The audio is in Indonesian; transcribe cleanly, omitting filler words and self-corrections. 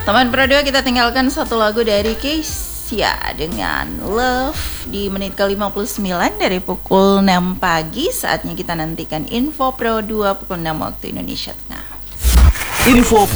Teman Pro 2, kita tinggalkan satu lagu dari Keisha dengan Love di menit ke-59 dari pukul 6 pagi. Saatnya kita nantikan Info Pro 2 pukul 6 waktu Indonesia Tengah. Info